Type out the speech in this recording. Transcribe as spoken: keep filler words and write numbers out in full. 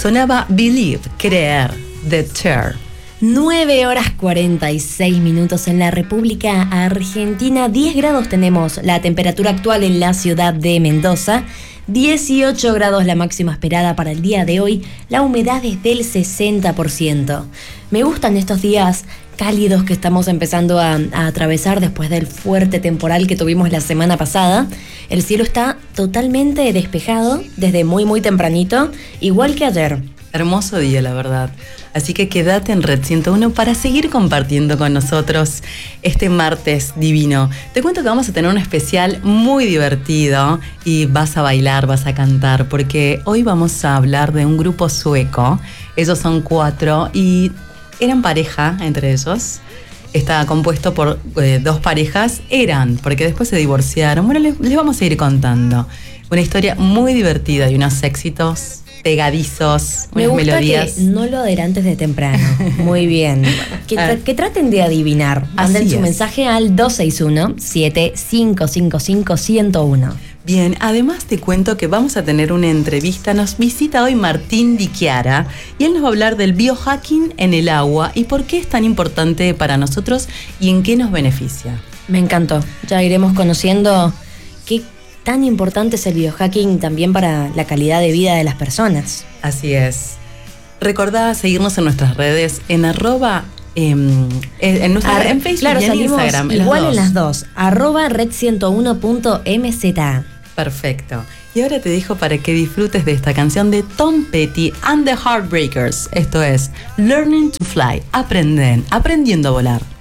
Sonaba Believe, creer, de Cher. nueve horas cuarenta y seis minutos en la República Argentina. diez grados tenemos la temperatura actual en la ciudad de Mendoza. dieciocho grados la máxima esperada para el día de hoy. La humedad es del sesenta por ciento. Me gustan estos días cálidos que estamos empezando a, a atravesar después del fuerte temporal que tuvimos la semana pasada. El cielo está totalmente despejado desde muy muy tempranito, igual que ayer. Hermoso día, la verdad. Así que quédate en Red ciento uno para seguir compartiendo con nosotros este martes divino. Te cuento que vamos a tener un especial muy divertido y vas a bailar, vas a cantar, porque hoy vamos a hablar de un grupo sueco. Ellos son cuatro y eran pareja entre ellos. Estaba compuesto por eh, dos parejas, eran, porque después se divorciaron. Bueno, les, les vamos a ir contando. Una historia muy divertida y unos éxitos pegadizos, Me unas gusta melodías. que no lo adelantes de temprano. Muy bien. Que, tra- que traten de adivinar. Manden Así su es. mensaje al dos seis uno, siete cinco cinco cinco, uno cero uno. Bien, además te cuento que vamos a tener una entrevista. Nos visita hoy Martín Di Chiara y él nos va a hablar del biohacking en el agua y por qué es tan importante para nosotros y en qué nos beneficia. Me encantó. Ya iremos conociendo qué tan importante es el biohacking también para la calidad de vida de las personas. Así es. Recordá seguirnos en nuestras redes en arroba em, en, en, nuestra, Ar- en Facebook claro, y en salimos Instagram. igual en las dos. dos. Arroba red ciento uno punto m z. Perfecto. Y ahora te dejo para que disfrutes de esta canción de Tom Petty and the Heartbreakers. Esto es Learning to Fly. Aprenden, aprendiendo a volar.